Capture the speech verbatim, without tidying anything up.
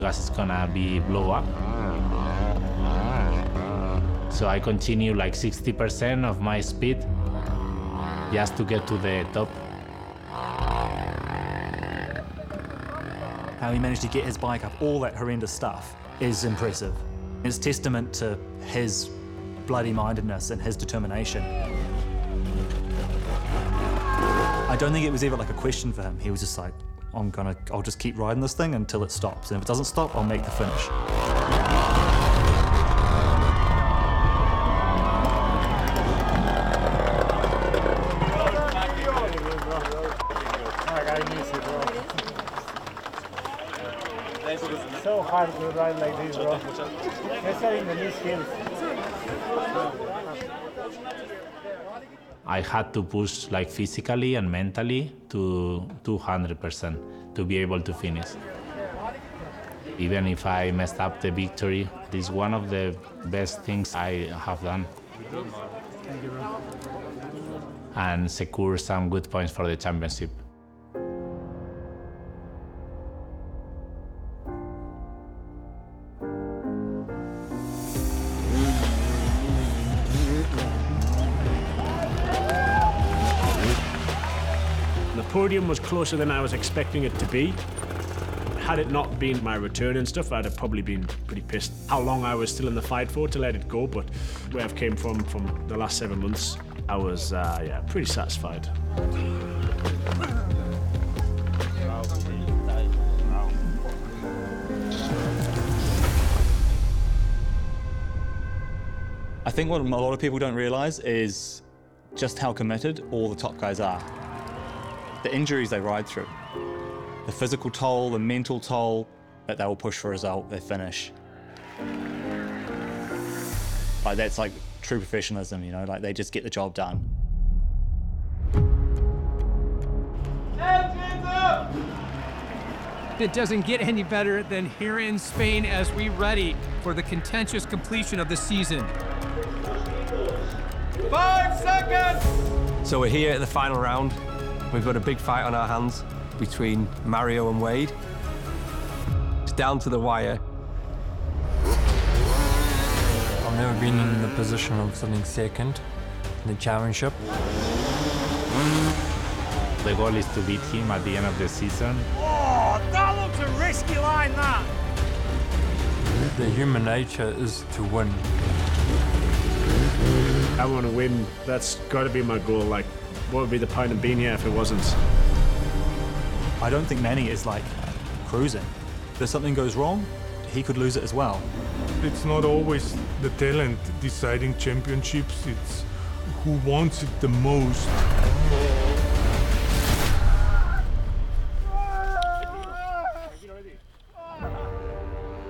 gas is gonna be blow up. So I continue like sixty percent of my speed just to get to the top. How he managed to get his bike up all that horrendous stuff is impressive. It's testament to his bloody-mindedness and his determination. I don't think it was ever like a question for him. He was just like, I'm gonna, I'll just keep riding this thing until it stops. And if it doesn't stop, I'll make the finish. It's so hard to ride like this, bro. Especially in the these hills. I had to push like physically and mentally to two hundred percent to be able to finish. Even if I messed up the victory, this is one of the best things I have done. Thank you, bro. And secure some good points for the championship. The podium was closer than I was expecting it to be. Had it not been my return and stuff, I'd have probably been pretty pissed how long I was still in the fight for to let it go, but where I've came from from the last seven months, I was uh, yeah, pretty satisfied. I think what a lot of people don't realize is just how committed all the top guys are. The injuries they ride through, the physical toll, the mental toll, that they will push for a result, they finish. Like that's like true professionalism, you know, like they just get the job done. It doesn't get any better than here in Spain as we ready for the contentious completion of the season. Five seconds! So we're here at the final round. We've got a big fight on our hands between Mario and Wade. It's down to the wire. I've never been in the position of sitting second in the championship. The goal is to beat him at the end of the season. Oh, that looks a risky line, that. The human nature is to win. I want to win. That's got to be my goal. Like, what would be the point of being here if it wasn't? I don't think Manny is like cruising. If something goes wrong, he could lose it as well. It's not always the talent deciding championships, it's who wants it the most.